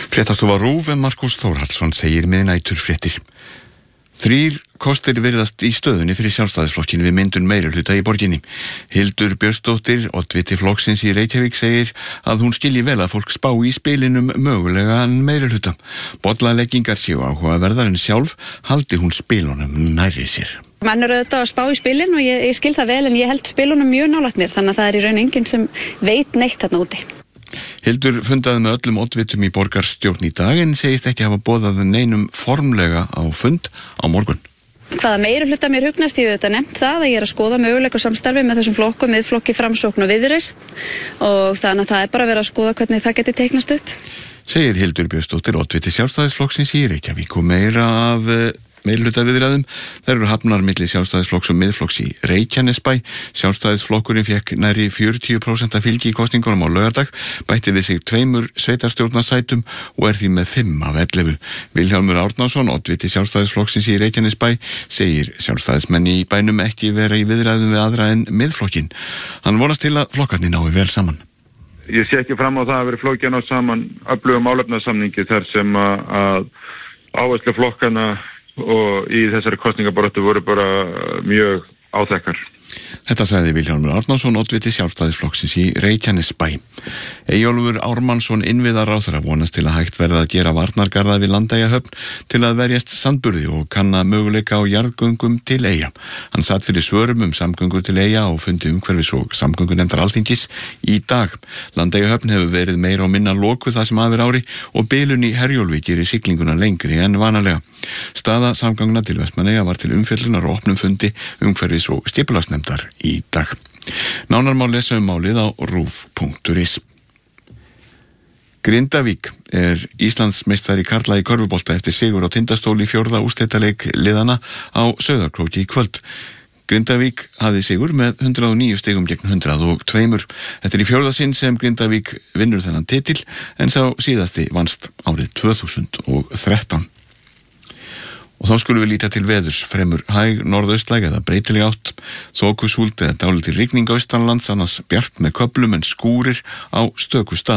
Fréttastofa RÚV Markús Þórhallsson segir miðnæturfréttir. 3 kostir virðast í stöðunni fyrir Sjálfstæðisflokkinn við myndun meirihluta í borginni. Hildur Björnsdóttir, oddviti flokksins í Reykjavík, segir að hún skilji vel að fólk spá í spilinum mögulega meirihluta. Bollaleggingar séu áhugaverðar en sjálf haldi hún spilunum nærri sér. Menn eru auðvitað að spá í spilin og ég skil það vel, en ég held spilunum mjög nálægt mér, þannig að það er í raun enginn sem veit neitt þarna úti. Hildur fundaði með öllum oddvitum í borgarstjórn í dag en segist ekki hafa boðað neinum formlega á fund á morgun. Hvaða meirihluta mér hugnast, ég auðvitað nefnt það að ég er að skoða möguleika samstarfi með þessum flokkum, Miðflokki, Framsókn og Viðreisn, og þannig að það er bara að vera að skoða hvernig það geti teiknast upp. Segir Hildur Björnsdóttir, oddviti Sjálfstæðisflokksins í Reykjavík, og meira af meirihluta viðræðum. Þær eru hafnar milli Sjálfstæðisflokks og Miðflokks í Reykjanesbæ. Sjálfstæðisflokkurinn fékk nærri 40% fylgi í kosningunum á laugardag, bætti við sig 2 sveitarstjórnarsætum og er því með 5 af 11. Vilhjálmur Árnason, oddviti Sjálfstæðisflokksins í Reykjanesbæ, segir sjálfstæðismenn í bænum ekki vera í viðræðum við aðra en Miðflokkinn. Hann vonast til að flokkarnir nái vel saman. Ég sé ekki fram á það að vera flokkin á saman öflugum málefnasamningi þar sem að áherslu flokkana og í þessari kosningabaráttu voru bara mjög áþekkar. Þetta sagði Vilhjálmur Árnason, oddviti Sjálfstæðisflokksins í Reykjanesbæ. Eyjólfur Ármannsson, innviðaráðherra, vonast til að hægt verða að gera varnargarða við Landeyjahöfn til að verjast sandburði og kanna möguleika á jarðgöngum til Eyja. Hann satt fyrir svörum samgöngur til Eyja og fundi umhverfis- og samgöngunefndar Alþingis í dag. Landeyjahöfn hefur verið meira og minna lokuð það sem af ári og bilun í Herjólfi gerir siglinguna lengri en vanalega. Staða samgangna til Vestmannaeyja var til umfjöllunar og opnum fundi umhverfis- og skipulagsnefndar í dag. Nánar má lesa málið á ruv.is. Grindavík er Íslandsmeistari karla í körfubolta eftir sigur á Tindastóli í 4. úrslitaleik liðana á Sauðárkróki í kvöld. Grindavík hafði sigur með 109 stigum gegn 102. Þetta er í 4. sinn sem Grindavík vinnur þennan titil, en sá síðasti vannst árið 2013. Og þá skulum við líta til veðurs, fremur hæg norðaustlæg eða breytileg átt, þokusúld eða dálítil rigning austanlands, annars bjart með köflum en skúrir á stöku stað.